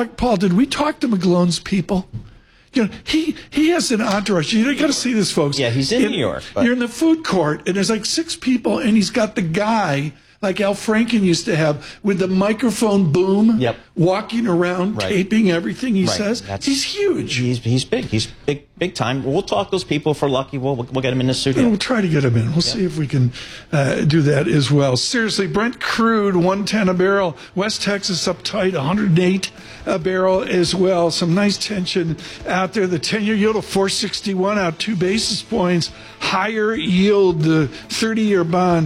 Paul, did we talk to McGlone's people? You know, he has an entourage. You got to see this, folks. Yeah, he's in New York. But you're in the food court, and there's like 6 people, and he's got the guy like Al Franken used to have with the microphone boom, walking around, taping everything he says. He's huge. He's big. He's big time. We'll talk those people if we're lucky. We'll get him in the studio. We'll try to get him in. We'll see if we can do that as well. Seriously, Brent crude, 110 a barrel. West Texas up tight, 108 a barrel as well. Some nice tension out there. The 10-year yield of 461 out 2 basis points. Higher yield, the 30-year bond,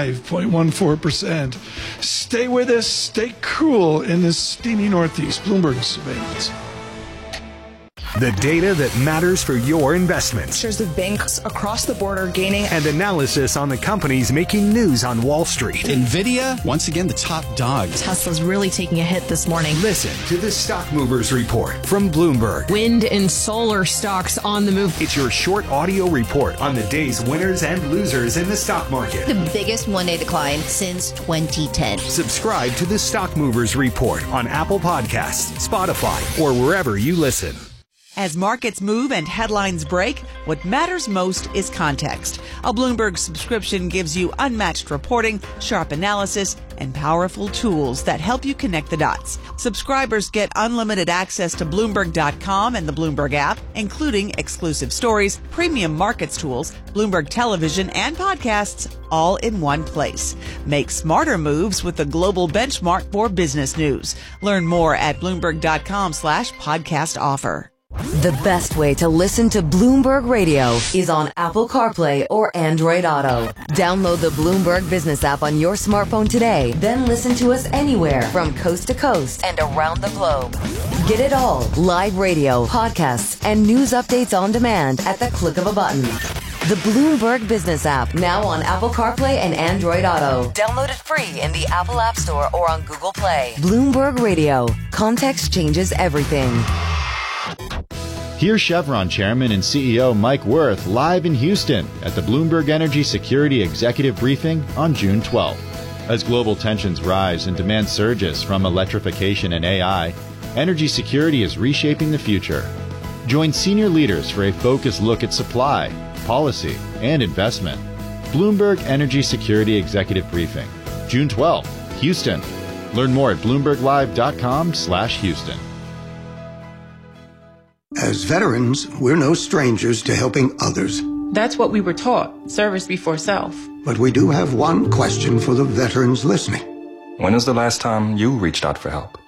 5.14%. Stay with us. Stay cool in this steamy Northeast. Bloomberg surveillance. The data that matters for your investments. Shares of banks across the board are gaining. And analysis on the companies making news on Wall Street. NVIDIA, once again, the top dog. Tesla's really taking a hit this morning. Listen to the Stock Movers Report from Bloomberg. Wind and solar stocks on the move. It's your short audio report on the day's winners and losers in the stock market. The biggest one-day decline since 2010. Subscribe to the Stock Movers Report on Apple Podcasts, Spotify, or wherever you listen. As markets move and headlines break, what matters most is context. A Bloomberg subscription gives you unmatched reporting, sharp analysis, and powerful tools that help you connect the dots. Subscribers get unlimited access to Bloomberg.com and the Bloomberg app, including exclusive stories, premium markets tools, Bloomberg television, and podcasts, all in one place. Make smarter moves with the global benchmark for business news. Learn more at Bloomberg.com/podcast offer. The best way to listen to Bloomberg Radio is on Apple CarPlay or Android Auto. Download the Bloomberg Business app on your smartphone today, then listen to us anywhere from coast to coast and around the globe. Get it all, live radio, podcasts, and news updates on demand at the click of a button. The Bloomberg Business app, now on Apple CarPlay and Android Auto. Download it free in the Apple App Store or on Google Play. Bloomberg Radio. Context changes everything. Here's Chevron Chairman and CEO Mike Wirth live in Houston at the Bloomberg Energy Security Executive Briefing on June 12th. As global tensions rise and demand surges from electrification and AI, energy security is reshaping the future. Join senior leaders for a focused look at supply, policy, and investment. Bloomberg Energy Security Executive Briefing, June 12th, Houston. Learn more at BloombergLive.com/Houston. As veterans, we're no strangers to helping others. That's what we were taught, service before self. But we do have one question for the veterans listening. When was the last time you reached out for help?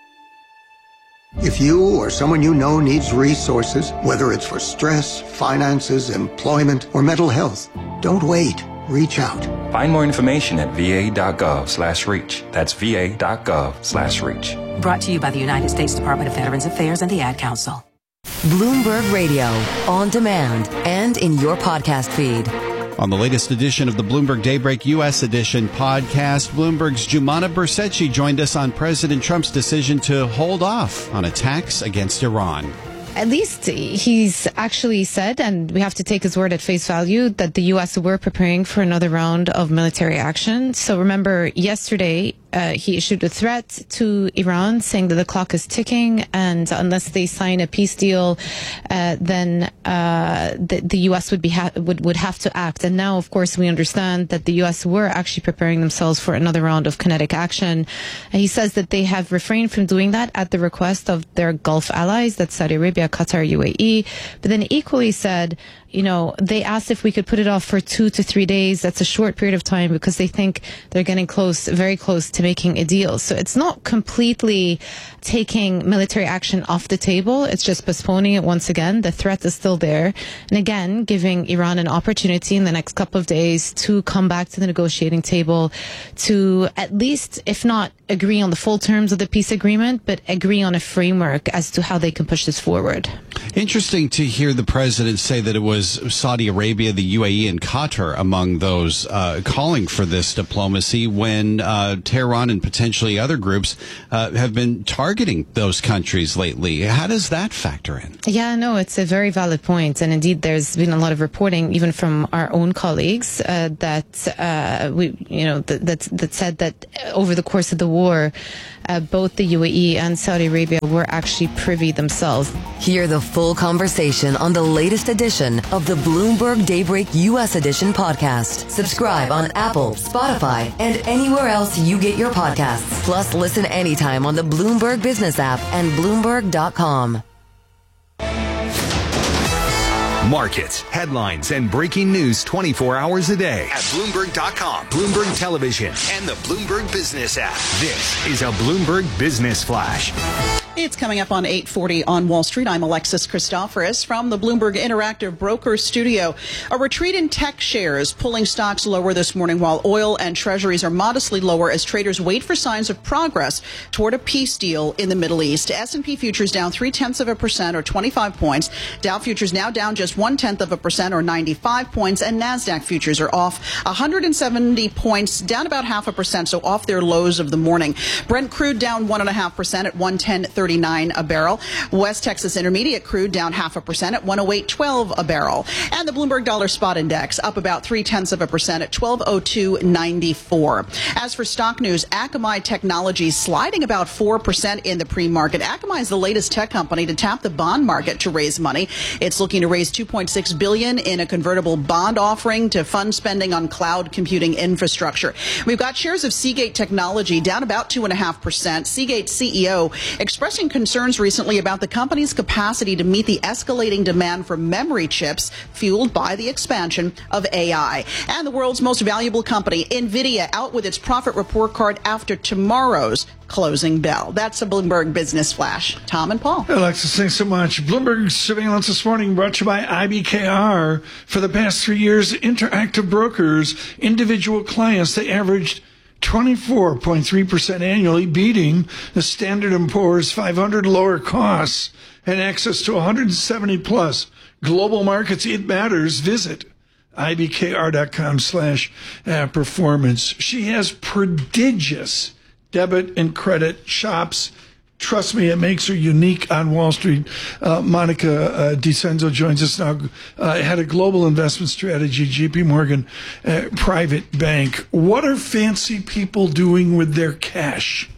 If you or someone you know needs resources, whether it's for stress, finances, employment, or mental health, don't wait. Reach out. Find more information at va.gov/reach. That's va.gov/reach. Brought to you by the United States Department of Veterans Affairs and the Ad Council. Bloomberg Radio, on demand and in your podcast feed. On the latest edition of the Bloomberg Daybreak U.S. Edition podcast, Bloomberg's Jumana Bersetchi joined us on President Trump's decision to hold off on attacks against Iran. At least he's actually said, and we have to take his word at face value, that the U.S. were preparing for another round of military action. So remember, yesterday, he issued a threat to Iran saying that the clock is ticking, and unless they sign a peace deal, then the U.S. would have to act. And now, of course, we understand that the U.S. were actually preparing themselves for another round of kinetic action. And he says that they have refrained from doing that at the request of their Gulf allies, that's Saudi Arabia, Qatar, UAE. But then equally said, you know, they asked if we could put it off for 2 to 3 days. That's a short period of time because they think they're getting close, very close to making a deal. So it's not completely taking military action off the table. It's just postponing it once again. The threat is still there. And again, giving Iran an opportunity in the next couple of days to come back to the negotiating table to at least, if not agree on the full terms of the peace agreement, but agree on a framework as to how they can push this forward. Interesting to hear the president say that it was was Saudi Arabia, the UAE, and Qatar among those calling for this diplomacy when Tehran and potentially other groups have been targeting those countries lately. How does that factor in? Yeah, no, it's a very valid point. And indeed, there's been a lot of reporting, even from our own colleagues, that said that over the course of the war, both the UAE and Saudi Arabia were actually privy themselves. Hear the full conversation on the latest edition of the Bloomberg Daybreak U.S. Edition podcast. Subscribe on Apple, Spotify, and anywhere else you get your podcasts. Plus, listen anytime on the Bloomberg Business app and Bloomberg.com. Markets, headlines, and breaking news 24 hours a day at Bloomberg.com, Bloomberg Television, and the Bloomberg Business app. This is a Bloomberg Business Flash. It's coming up on 8:40 on Wall Street. I'm Alexis Christoforous from the Bloomberg Interactive Brokers Studio. A retreat in tech shares pulling stocks lower this morning while oil and treasuries are modestly lower as traders wait for signs of progress toward a peace deal in the Middle East. S&P futures down 0.3% or 25 points. Dow futures now down just 0.1% or 95 points. And NASDAQ futures are off 170 points, down about 0.5%, so off their lows of the morning. Brent crude down 1.5% at 110.39 a barrel. West Texas Intermediate crude down 0.5% at 108.12 a barrel. And the Bloomberg Dollar Spot Index up about 0.3% at 1202.94. As for stock news, Akamai Technologies sliding about 4% in the pre-market. Akamai is the latest tech company to tap the bond market to raise money. It's looking to raise $2.6 billion in a convertible bond offering to fund spending on cloud computing infrastructure. We've got shares of Seagate Technology down about 2.5%. Seagate CEO expressing concerns recently about the company's capacity to meet the escalating demand for memory chips fueled by the expansion of AI. And the world's most valuable company, NVIDIA, out with its profit report card after tomorrow's closing bell. That's a Bloomberg Business Flash. Tom and Paul. Alexis, thanks so much. Bloomberg Surveillance this morning brought to you by IBKR. For the past 3 years, Interactive Brokers, individual clients, they averaged 24.3% annually, beating the Standard & Poor's 500 lower costs and access to 170 plus global markets. It matters. Visit ibkr.com/performance. She has prodigious debit and credit shops. Trust me, it makes her unique on Wall Street. Monica DiCenzo joins us now, head of global investment strategy, JP Morgan Private Bank. What are fancy people doing with their cash?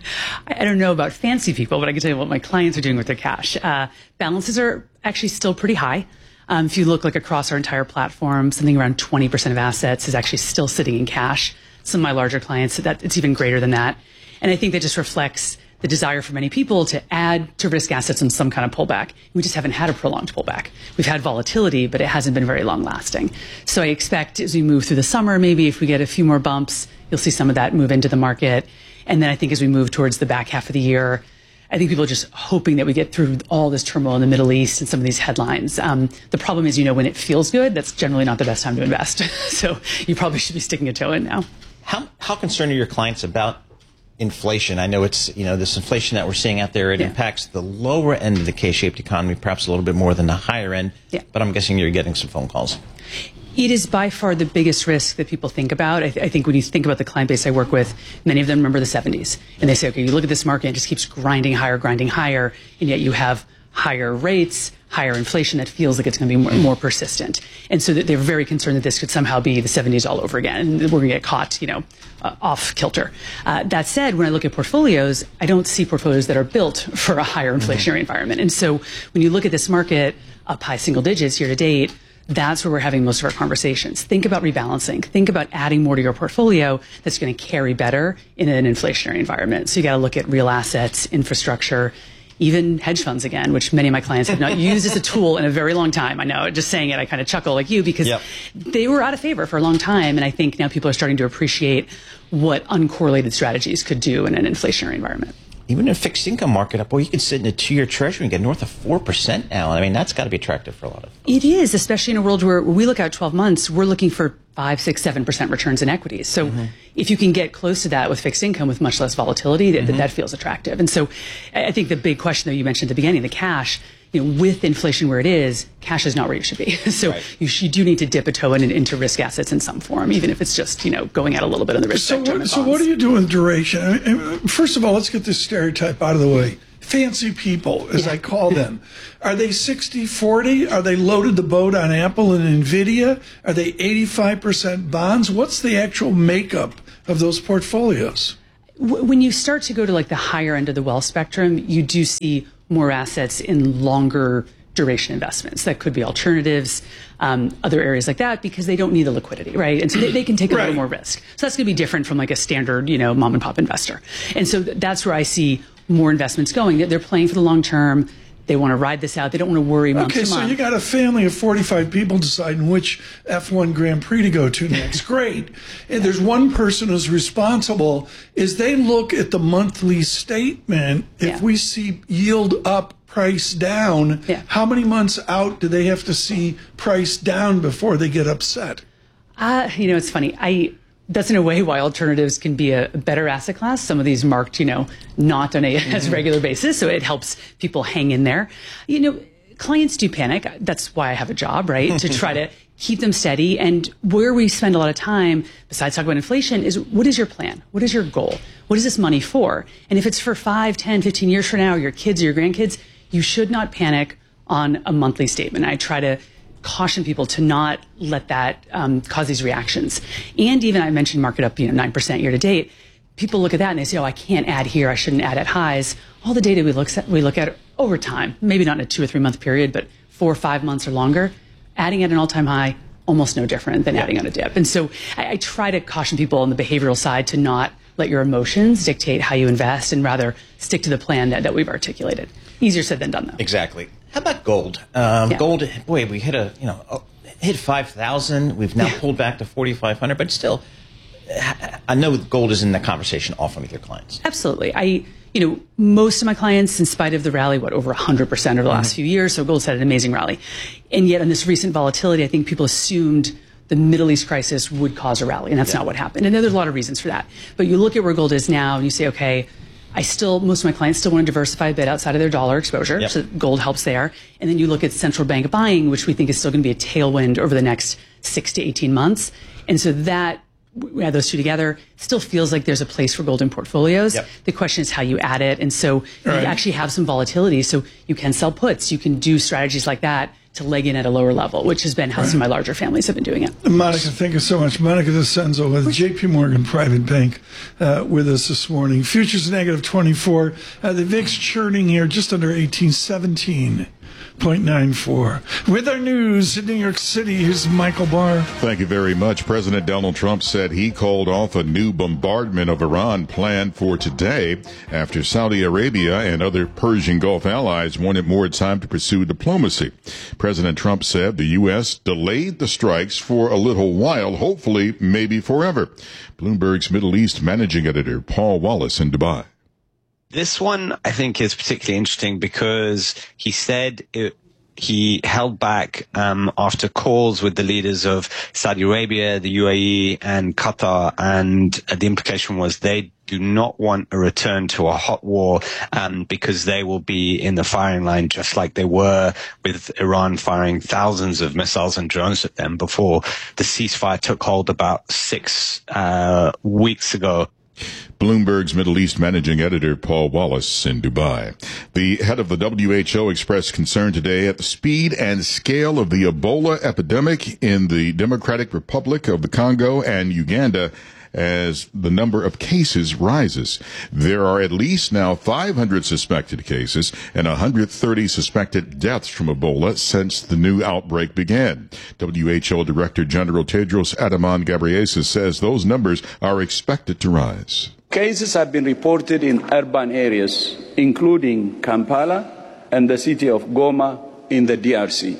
I don't know about fancy people, but I can tell you what my clients are doing with their cash. Balances are actually still pretty high. If you look across our entire platform, something around 20% of assets is actually still sitting in cash. Some of my larger clients, that it's even greater than that. And I think that just reflects the desire for many people to add to risk assets in some kind of pullback. We just haven't had a prolonged pullback. We've had volatility, but it hasn't been very long lasting. So I expect as we move through the summer, maybe if we get a few more bumps, you'll see some of that move into the market. And then I think as we move towards the back half of the year, I think people are just hoping that we get through all this turmoil in the Middle East and some of these headlines. The problem is, when it feels good, that's generally not the best time to invest. So you probably should be sticking a toe in now. How concerned are your clients about inflation? I know it's, this inflation that we're seeing out there, it impacts the lower end of the K-shaped economy, perhaps a little bit more than the higher end. Yeah. But I'm guessing you're getting some phone calls. It is by far the biggest risk that people think about. I think when you think about the client base I work with, many of them remember the 70s. And they say, okay, you look at this market, it just keeps grinding higher, and yet you have higher rates, higher inflation that feels like it's going to be more persistent. And so they're very concerned that this could somehow be the 70s all over again, and we're going to get caught, off kilter. That said, when I look at portfolios, I don't see portfolios that are built for a higher inflationary environment. And so when you look at this market up high single digits year to date, that's where we're having most of our conversations. Think about rebalancing. Think about adding more to your portfolio that's going to carry better in an inflationary environment. So you got to look at real assets, infrastructure, even hedge funds again, which many of my clients have not used as a tool in a very long time. I know, just saying it, I kind of chuckle like you because they were out of favor for a long time. And I think now people are starting to appreciate what uncorrelated strategies could do in an inflationary environment. Even in a fixed income market, you can sit in a 2-year treasury and get north of 4% now. I mean, that's got to be attractive for a lot of folks. It is, especially in a world where we look out 12 months, we're looking for 5, 6, 7% returns in equities. So if you can get close to that with fixed income with much less volatility, that feels attractive. And so I think the big question that you mentioned at the beginning, the cash, with inflation where it is, cash is not where you should be. So you do need to dip a toe into risk assets in some form, even if it's just, going out a little bit on the risk spectrum. So what do you do with duration? First of all, let's get this stereotype out of the way. Fancy people, as I call them. Are they 60-40? Are they loaded the boat on Apple and NVIDIA? Are they 85% bonds? What's the actual makeup of those portfolios? When you start to go to the higher end of the wealth spectrum, you do see more assets in longer duration investments. That could be alternatives, other areas like that, because they don't need the liquidity, right? And so they can take a little more risk. So that's going to be different from a standard, mom and pop investor. And so that's where I see more investments going. They're playing for the long term. They want to ride this out. They don't want to worry month to month. Okay, so you got a family of 45 people deciding which F1 Grand Prix to go to next. Great. And there's one person who's responsible is they look at the monthly statement. If we see yield up, price down, how many months out do they have to see price down before they get upset? It's funny. That's in a way why alternatives can be a better asset class. Some of these marked, not on a as regular basis, so it helps people hang in there. Clients do panic. That's why I have a job, right? To try to keep them steady. And where we spend a lot of time, besides talking about inflation, is what is your plan? What is your goal? What is this money for? And if it's for 5, 10, 15 years from now, your kids or your grandkids, you should not panic on a monthly statement. I try to caution people to not let that cause these reactions. And even I mentioned market up 9% year to date. People look at that and they say, I can't add here. I shouldn't add at highs. All the data we look at over time, maybe not in a 2 or 3 month period, but 4 or 5 months or longer, adding at an all-time high, almost no different than adding on a dip. And so I try to caution people on the behavioral side to not let your emotions dictate how you invest and rather stick to the plan that we've articulated. Easier said than done, though. Exactly. How about gold? Gold, boy, we hit hit 5,000. We've now pulled back to 4,500, but still, I know gold is in the conversation often with your clients. Absolutely. Most of my clients, in spite of the rally, over 100% over the last few years, so gold's had an amazing rally. And yet, on this recent volatility, I think people assumed the Middle East crisis would cause a rally, and that's not what happened. And there's a lot of reasons for that. But you look at where gold is now, and you say, okay, most of my clients still want to diversify a bit outside of their dollar exposure, so gold helps there. And then you look at central bank buying, which we think is still going to be a tailwind over the next 6 to 18 months. And so that, we add those two together, still feels like there's a place for gold in portfolios. The question is how you add it. And so you actually have some volatility. So you can sell puts. You can do strategies like that to leg in at a lower level, which has been how some of my larger families have been doing it. Monica, thank you so much. Monica DeCenzo with JP Morgan Private Bank with us this morning. Futures negative 24. The VIX churning here just under 18, 17.94. With our news in New York City, here's Michael Barr. Thank you very much. President Donald Trump said he called off a new bombardment of Iran planned for today after Saudi Arabia and other Persian Gulf allies wanted more time to pursue diplomacy. President Trump said the U.S. delayed the strikes for a little while, hopefully maybe forever. Bloomberg's Middle East managing editor Paul Wallace in Dubai. This one, I think, is particularly interesting because he said he held back after calls with the leaders of Saudi Arabia, the UAE, and Qatar, and the implication was they do not want a return to a hot war because they will be in the firing line just like they were with Iran firing thousands of missiles and drones at them before the ceasefire took hold about 6 weeks ago. Bloomberg's Middle East managing editor Paul Wallace in Dubai. The head of the WHO expressed concern today at the speed and scale of the Ebola epidemic in the Democratic Republic of the Congo and Uganda as the number of cases rises. There are at least now 500 suspected cases and 130 suspected deaths from Ebola since the new outbreak began. WHO Director General Tedros Adhanom Ghebreyesus says those numbers are expected to rise. Cases have been reported in urban areas, including Kampala and the city of Goma in the DRC.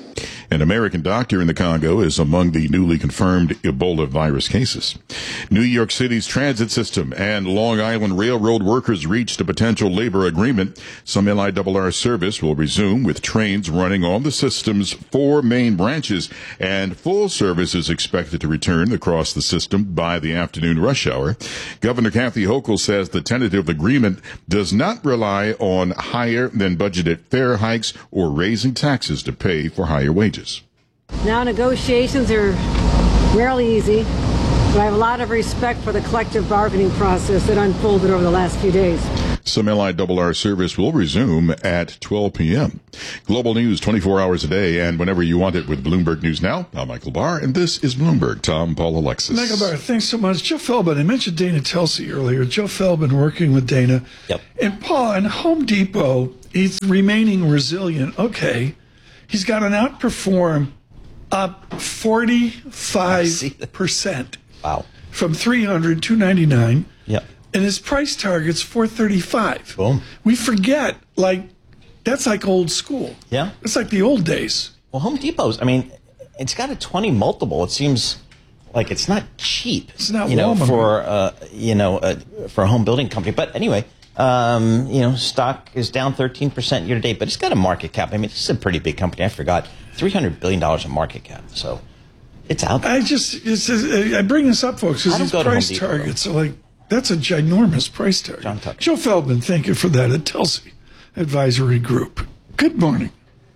An American doctor in the Congo is among the newly confirmed Ebola virus cases. New York City's transit system and Long Island Railroad workers reached a potential labor agreement. Some LIRR service will resume with trains running on the system's 4 main branches, and full service is expected to return across the system by the afternoon rush hour. Governor Kathy Hochul says the tentative agreement does not rely on higher than budgeted fare hikes or raising taxes to pay for higher wages. Now, negotiations are rarely easy, but I have a lot of respect for the collective bargaining process that unfolded over the last few days. Some LIRR service will resume at 12 p.m. Global news 24 hours a day and whenever you want it with Bloomberg News Now. I'm Michael Barr, and this is Bloomberg. Tom, Paul, Alexis. Michael Barr, thanks so much. Joe Feldman, I mentioned Dana Telsey earlier. Joe Feldman working with Dana. Yep. And Paul, and Home Depot, he's remaining resilient. Okay. He's got an outperform up 45%. Wow. From 300 to 299. Yep. And his price target's 435. Boom. We forget, that's like old school. Yeah. It's like the old days. Well, Home Depot's, it's got a 20 multiple. It seems like it's not cheap. It's not for a home building company. But anyway, stock is down 13% year to date, but it's got a market cap. This is a pretty big company. I forgot $300 billion in market cap. So it's out there. I bring this up, folks, because his price targets are that's a ginormous price target. John Tucker. Joe Feldman, thank you for that at Telsey Advisory Group. Good morning.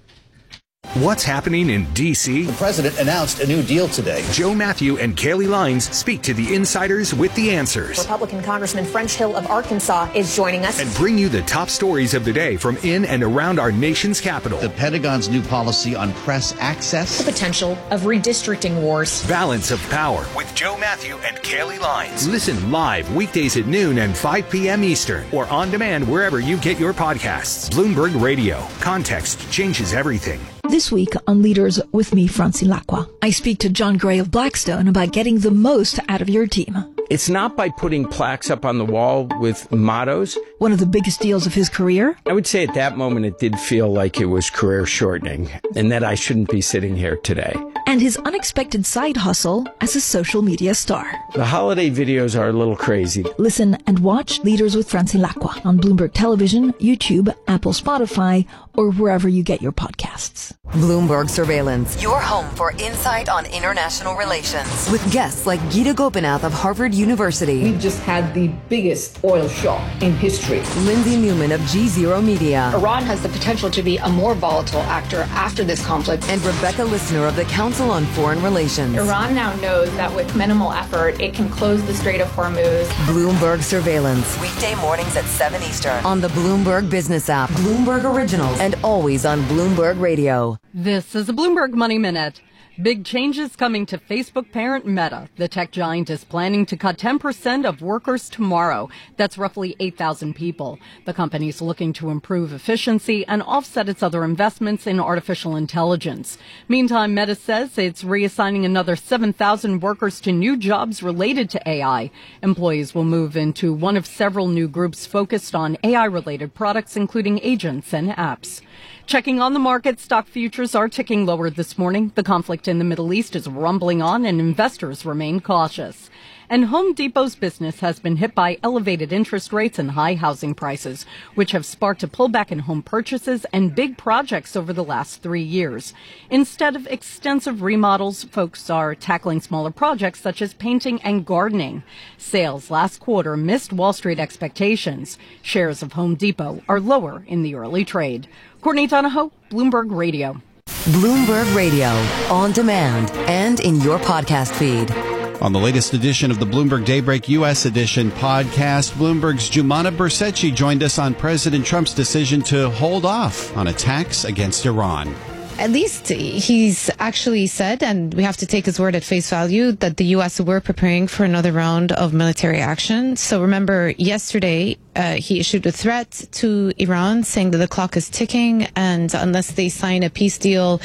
What's happening in D.C.? The president announced a new deal today. Joe Matthew and Kaylee Lines speak to the insiders with the answers. Republican Congressman French Hill of Arkansas is joining us. And bring you the top stories of the day from in and around our nation's capital. The Pentagon's new policy on press access. The potential of redistricting wars. Balance of Power with Joe Matthew and Kaylee Lines. Listen live weekdays at noon and 5 p.m. Eastern or on demand wherever you get your podcasts. Bloomberg Radio. Context changes everything. This week on Leaders with me, Francie Lacqua, I speak to John Gray of Blackstone about getting the most out of your team. It's not by putting plaques up on the wall with mottos. One of the biggest deals of his career? I would say at that moment it did feel like it was career shortening and that I shouldn't be sitting here today. And his unexpected side hustle as a social media star. The holiday videos are a little crazy. Listen and watch Leaders with Francie Lacqua on Bloomberg Television, YouTube, Apple, Spotify, or wherever you get your podcasts. Bloomberg Surveillance, your home for insight on international relations. With guests like Gita Gopinath of Harvard University. We've just had the biggest oil shock in history. Lindsay Newman of G0 Media. Iran has the potential to be a more volatile actor after this conflict. And Rebecca Listner of the Council on Foreign Relations. Iran now knows that with minimal effort, it can close the Strait of Hormuz. Bloomberg Surveillance, weekday mornings at 7 Eastern on the Bloomberg Business app, Bloomberg Originals, and always on Bloomberg Radio. This is a Bloomberg Money Minute. Big changes coming to Facebook parent Meta. The tech giant is planning to cut 10% of workers tomorrow. That's roughly 8,000 people. The company's looking to improve efficiency and offset its other investments in artificial intelligence. Meantime, Meta says it's reassigning another 7,000 workers to new jobs related to AI. Employees will move into one of several new groups focused on AI-related products, including agents and apps. Checking on the market, stock futures are ticking lower this morning. The conflict in the Middle East is rumbling on and investors remain cautious. And Home Depot's business has been hit by elevated interest rates and high housing prices, which have sparked a pullback in home purchases and big projects over the last 3 years. Instead of extensive remodels, folks are tackling smaller projects such as painting and gardening. Sales last quarter missed Wall Street expectations. Shares of Home Depot are lower in the early trade. Courtney Donahoe, Bloomberg Radio. Bloomberg Radio, on demand and in your podcast feed. On the latest edition of the Bloomberg Daybreak U.S. Edition podcast, Bloomberg's Jumana Bersetchi joined us on President Trump's decision to hold off on attacks against Iran. At least he's actually said, and we have to take his word at face value, that the U.S. were preparing for another round of military action. So remember, yesterday, he issued a threat to Iran saying that the clock is ticking, and unless they sign a peace deal,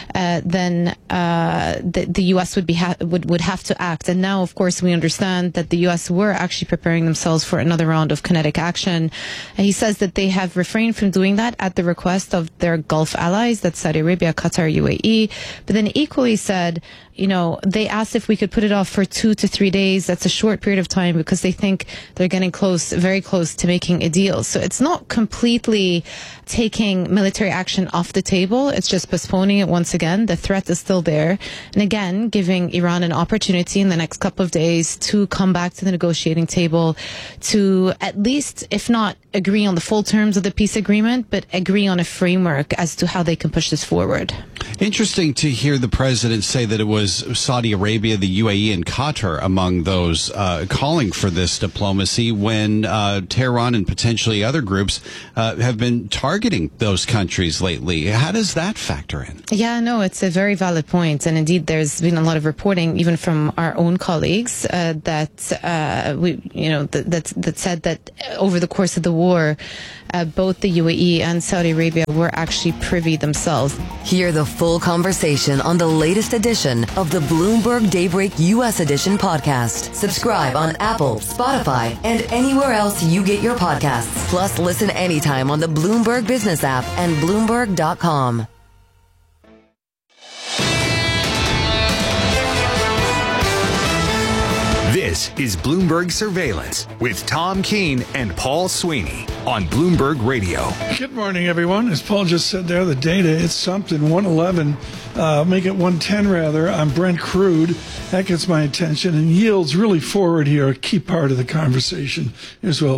then the U.S. would have to act. And now, of course, we understand that the U.S. were actually preparing themselves for another round of kinetic action. And he says that they have refrained from doing that at the request of their Gulf allies, that's Saudi Arabia, Arabia, Qatar, UAE. But then equally said, they asked if we could put it off for 2 to 3 days. That's a short period of time because they think they're getting very close to making a deal. So it's not completely taking military action off the table. It's just postponing it once again. The threat is still there. And again, giving Iran an opportunity in the next couple of days to come back to the negotiating table to at least, if not agree on the full terms of the peace agreement, but agree on a framework as to how they can push this forward. Interesting to hear the president say that it was Saudi Arabia, the UAE, and Qatar among those calling for this diplomacy when Tehran and potentially other groups have been targeting those countries lately. How does that factor in? Yeah, no, it's a very valid point. And indeed, there's been a lot of reporting, even from our own colleagues, that said that over the course of the war, both the UAE and Saudi Arabia were actually privy themselves. Hear the full conversation on the latest edition of the Bloomberg Daybreak U.S. Edition podcast. Subscribe on Apple, Spotify, and anywhere else you get your podcasts. Plus, listen anytime on the Bloomberg Business app and Bloomberg.com. This is Bloomberg Surveillance with Tom Keene and Paul Sweeney on Bloomberg Radio. Good morning, everyone. As Paul just said there, the data, it's something 111, make it 110 rather, on Brent crude. That gets my attention. And yields really forward here, a key part of the conversation as well.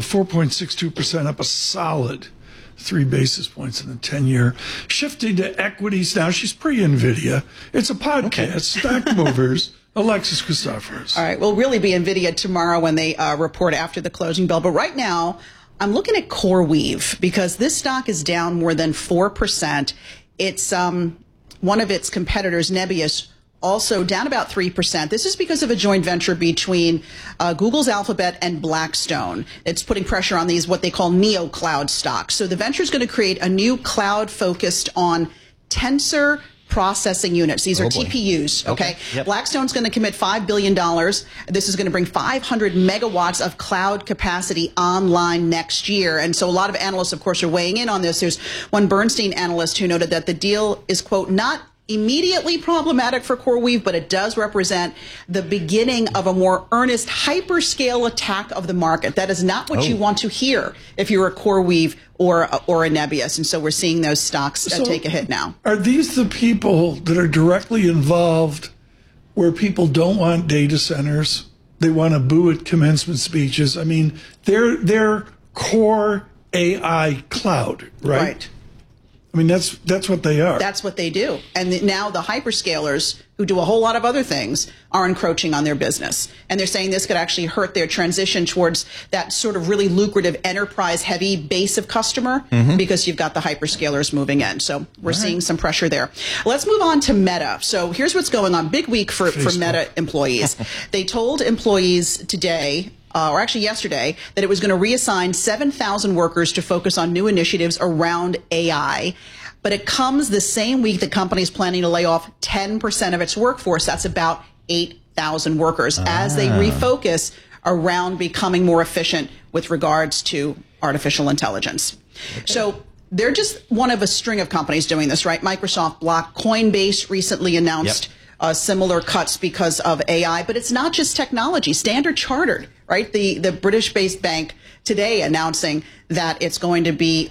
4.62% up, a solid 3 basis points in the 10-year. Shifting to equities now. She's pre-NVIDIA. It's a podcast, Stock Movers. Alexis Christoforous. All right. We'll really be NVIDIA tomorrow when they report after the closing bell. But right now, I'm looking at CoreWeave because this stock is down more than 4%. It's one of its competitors, Nebius, also down about 3%. This is because of a joint venture between Google's Alphabet and Blackstone. It's putting pressure on these, what they call neo-cloud stocks. So the venture is going to create a new cloud focused on Tensor processing units. These are TPUs. Okay. Yep. Blackstone's going to commit $5 billion. This is going to bring 500 megawatts of cloud capacity online next year. And so a lot of analysts, of course, are weighing in on this. There's one Bernstein analyst who noted that the deal is, quote, not immediately problematic for CoreWeave, but it does represent the beginning of a more earnest hyperscale attack of the market. That is not what you want to hear if you're a CoreWeave or a Nebius. And so we're seeing those stocks take a hit now. Are these the people that are directly involved where people don't want data centers? They want to boo at commencement speeches. I mean, they're core AI cloud, right? I mean, that's what they are. That's what they do. And now the hyperscalers, who do a whole lot of other things, are encroaching on their business. And they're saying this could actually hurt their transition towards that sort of really lucrative enterprise-heavy base of customer because you've got the hyperscalers moving in. So we're seeing some pressure there. Let's move on to Meta. So here's what's going on. Big week for Meta employees. They told employees today, or actually yesterday, that it was going to reassign 7,000 workers to focus on new initiatives around AI. But it comes the same week the company is planning to lay off 10% of its workforce. That's about 8,000 workers as they refocus around becoming more efficient with regards to artificial intelligence. So they're just one of a string of companies doing this, right? Microsoft, Block, Coinbase recently announced similar cuts because of AI. But it's not just technology. Standard Chartered, right? The British-based bank today announcing that it's going to be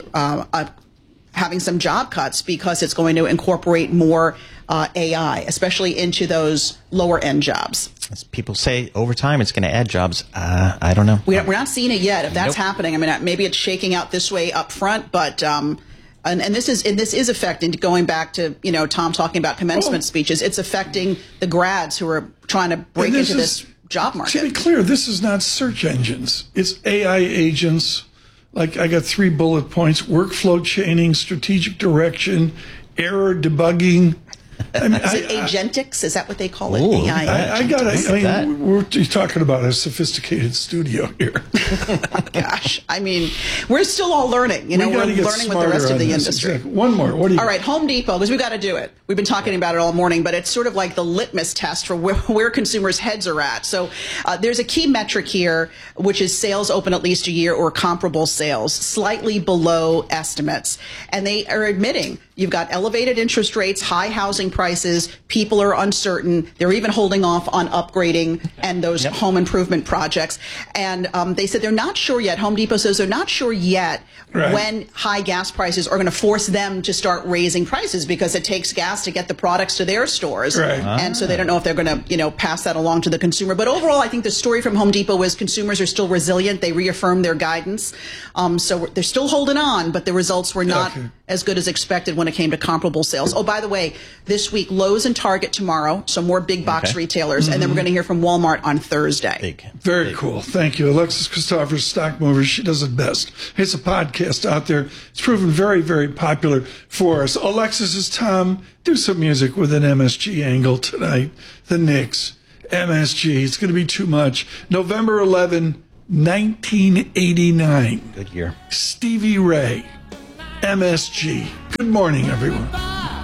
having some job cuts because it's going to incorporate more AI, especially into those lower-end jobs. As people say, over time, it's going to add jobs. I don't know. We're not seeing it yet. If that's happening, I mean, maybe it's shaking out this way up front, but and this is affecting, going back to, Tom talking about commencement speeches, it's affecting the grads who are trying to break into this job market. To be clear, this is not search engines. It's AI agents. Like, I got 3 bullet points: workflow chaining, strategic direction, error debugging, Is it Agentix? Is that what they call it? Ooh, AI. We're talking about a sophisticated studio here. Gosh, we're still all learning. We're learning with the rest of the industry. Exactly. One more. What do you? All right, Home Depot, because we got to do it. We've been talking about it all morning, but it's sort of like the litmus test for where consumers' heads are at. So there's a key metric here, which is sales open at least a year or comparable sales, slightly below estimates. And they are admitting you've got elevated interest rates, high housing prices, people are uncertain. They're even holding off on upgrading and those home improvement projects. And they said they're not sure yet. Home Depot says they're not sure yet when high gas prices are going to force them to start raising prices, because it takes gas to get the products to their stores. Right. And so they don't know if they're going to, pass that along to the consumer. But overall, I think the story from Home Depot is consumers are still resilient. They reaffirmed their guidance. So they're still holding on, but the results were not as good as expected when it came to comparable sales. Oh, by the way, this week, Lowe's and Target tomorrow, so more big box retailers. And then we're going to hear from Walmart on Thursday. Very cool. Thank you. Alexis Christophers, Stock Movers. She does it best. It's a podcast out there. It's proven very, very popular for us. Alexis is Tom. Do some music with an MSG angle tonight. The Knicks, MSG. It's going to be too much. November 11, 1989. Good year. Stevie Ray, MSG. Good morning, everyone.